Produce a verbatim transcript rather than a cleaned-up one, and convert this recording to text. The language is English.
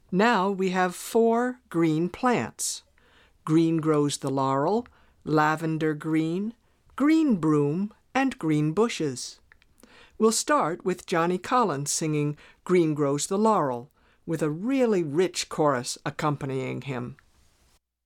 Now we have four green plants. Green grows the laurel, lavender green, green broom, and green bushes. We'll start with Johnny Collins singing Green Grows the Laurel, with a really rich chorus accompanying him.